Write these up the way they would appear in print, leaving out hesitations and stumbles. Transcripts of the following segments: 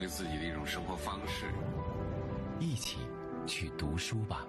自己的一种生活方式。 一起去读书吧。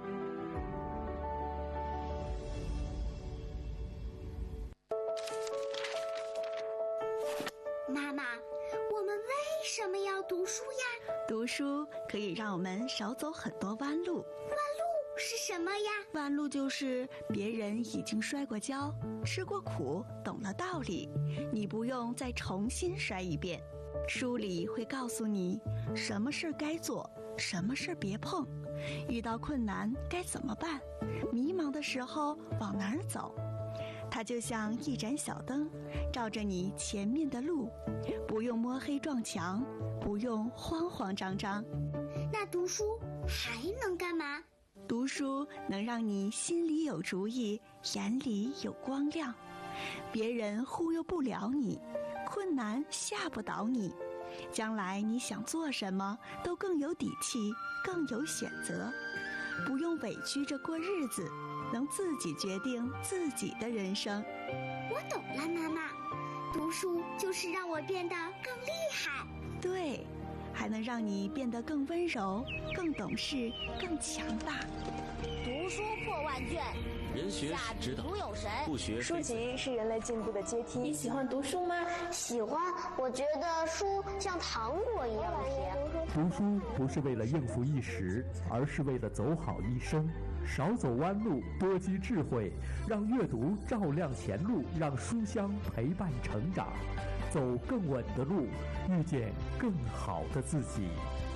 妈妈，我们为什么要读书呀？ 读书可以让我们少走很多弯路。 弯路是什么呀？ 弯路就是别人已经摔过跤，吃过苦，懂了道理，你不用再重新摔一遍。书里会告诉你什么事该做，什么事别碰，遇到困难该怎么办，迷茫的时候往哪儿走。它就像一盏小灯，照着你前面的路，不用摸黑撞墙，不用慌慌张张。 那读书还能干嘛？ 读书能让你心里有主意，眼里有光亮，别人忽悠不了你，困难吓不倒你，将来你想做什么都更有底气，更有选择，不用委屈着过日子，能自己决定自己的人生。 我懂了，妈妈，读书就是让我变得更厉害。 对，还能让你变得更温柔，更懂事，更强大。 读书破万卷， 人学是指导，不学书籍是人类进步的阶梯。 你喜欢读书吗？ 喜欢，我觉得书像糖果一样甜。 读书不是为了应付一时，而是为了走好一生。少走弯路，多积智慧，让阅读照亮前路，让书香陪伴成长，走更稳的路，遇见更好的自己。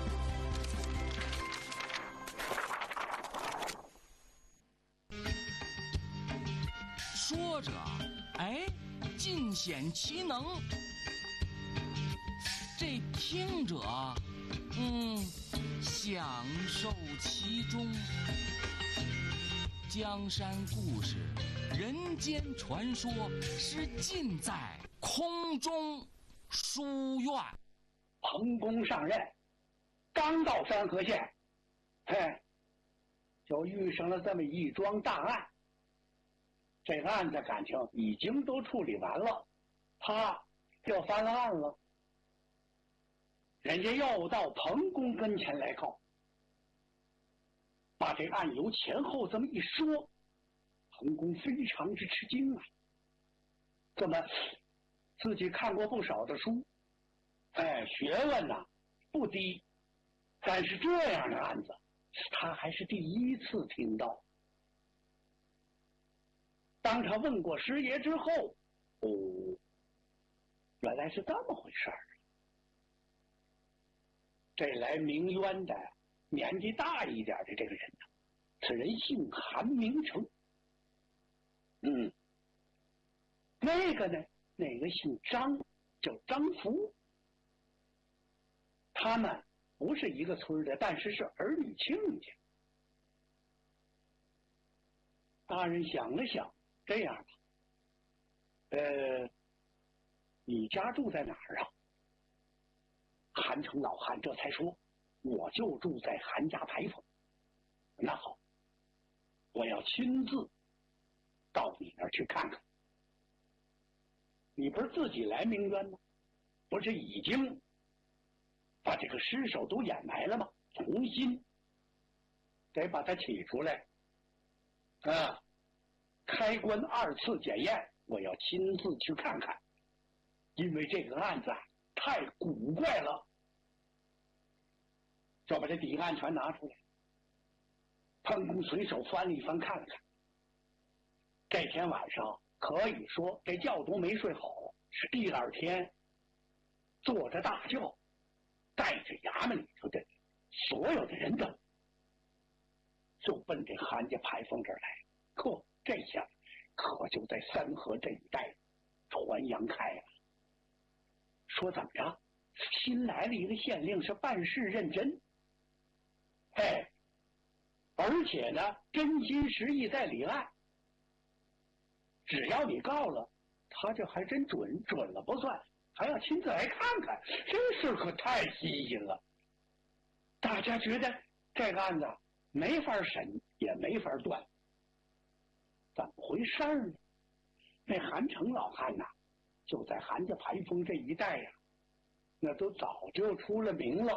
说着，尽显其能；这听者，享受其中。江山故事，人间传说，是尽在空中书院。 彭公上任，刚到三河县，就遇上了这么一桩大案。这个案子感情已经都处理完了，他又翻了案了。人家又到彭公跟前来告，把这个案由前后这么一说，彭公非常之吃惊啊。这么自己看过不少的书，学问呐不低，但是这样的案子他还是第一次听到。当他问过师爷之后，原来是这么回事儿。这来鸣冤的年纪大一点的这个人呢，此人姓韩名成。那个呢，那个姓张，叫张福。他们不是一个村的，但是是儿女亲家。大人想了想，这样吧，你家住在哪儿啊？韩城老汉这才说，我就住在韩家牌坊。那好，我要亲自到你那儿去看看。你不是自己来鸣冤吗？不是已经把这个尸首都掩埋了吗？重新得把它起出来开棺2次检验，我要亲自去看看，因为这个案子太古怪了。就把这底案全拿出来，彭公随手翻了一翻看了看。这天晚上可以说这觉都没睡好，是第二天坐着大轿，带着衙门里头的所有的人等，就奔这韩家牌坊这儿来。这下可就在三河这一带传扬开了，说怎么着，新来了一个县令，是办事认真，而且呢真心实意在理案，只要你告了他，就还真准了不算，还要亲自来看看，这事可太新鲜了。大家觉得这个案子没法审，也没法断，怎么回事呢？那韩城老汉呐，就在韩家牌坊这一带呀， 那都早就出了名了。